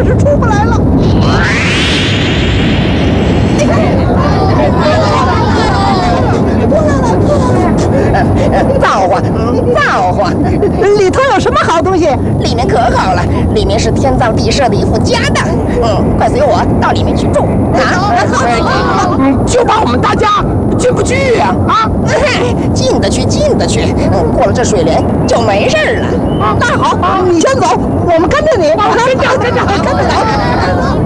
是出不来了。 造化，造化！ 里头有什么好东西？ 里面可好了，里面是天造地设的一副家当。快随我到里面去住就把我们大家进不去呀？ 进得去，进得去。过了这水帘就没事了。 那好，你先走，我们跟着你。跟着走。